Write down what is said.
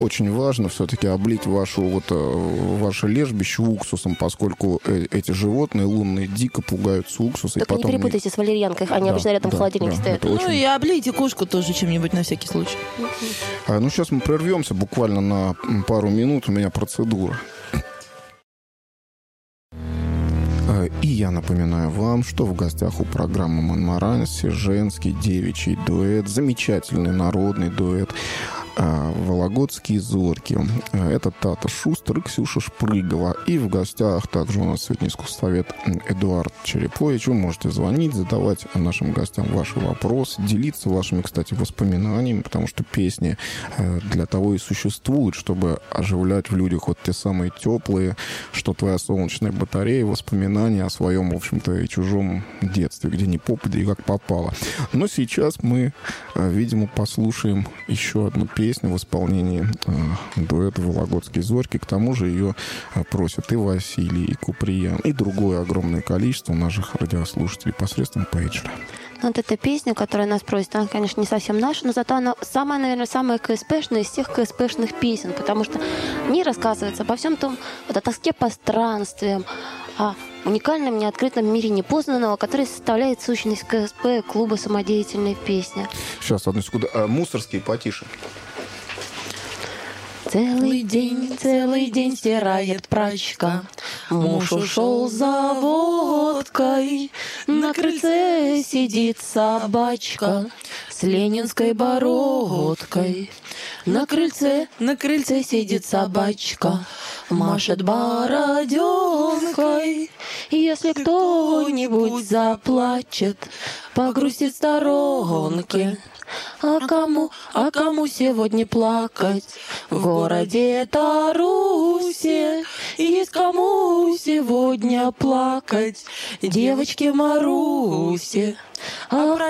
Очень важно все-таки облить ваше лежбище уксусом, поскольку эти животные лунные дико пугаются уксуса. Только не перепутайте с валерьянкой, они обычно рядом в холодильнике стоят. Ну и облейте кошку тоже чем-нибудь на всякий случай. Сейчас мы прервемся буквально на пару минут, у меня процедура. И я напоминаю вам, что в гостях у программы «Монмаранси» женский девичий дуэт, замечательный народный дуэт «Вологодские зорьки». Это Тата Шустер и Ксюша Шпрыгова. И в гостях также у нас сегодня искусствовед Эдуард Черепович. Вы можете звонить, задавать нашим гостям ваши вопросы, делиться вашими, кстати, воспоминаниями, потому что песни для того и существуют, чтобы оживлять в людях вот те самые теплые, что твоя солнечная батарея, воспоминания о своем, в общем-то, и чужом детстве, где ни попадя и как попало. Но сейчас мы, видимо, послушаем еще одну песню в исполнении дуэта «Вологодские зорьки». К тому же ее просят и Василий, и Куприян, и другое огромное количество наших радиослушателей посредством пейджера. Вот эта песня, которая нас просит, она, конечно, не совсем наша, но зато она самая, наверное, самая КСПшная из всех КСПшных песен, потому что в ней рассказывается обо всем том, вот о тоске по странствиям, о уникальном, неоткрытом мире непознанного, который составляет сущность КСП, клуба «Самодеятельная песня». Сейчас, одну секунду. Мусорские потише. Целый день стирает прачка. Муж ушел за водкой. На крыльце сидит собачка с ленинской бородкой. На крыльце сидит собачка, машет бороденкой. Если кто-нибудь заплачет, погрузит в сторонке. А кому сегодня плакать? В городе Тарусе есть кому сегодня плакать? Девочке Марусе.